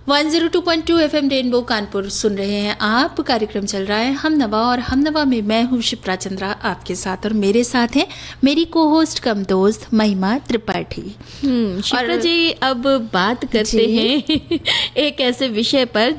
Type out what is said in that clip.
102.2 FM rainbow Kanpur सुन रहे हैं आप। कार्यक्रम चल रहा है हम नवा, और हम नवा में मैं हूँ शिप्रा चंद्रा आपके साथ, और मेरे साथ हैं मेरी को होस्ट कम दोस्त महिमा त्रिपाठी। शिप्रा जी, अब बात करते हैं एक ऐसे विषय पर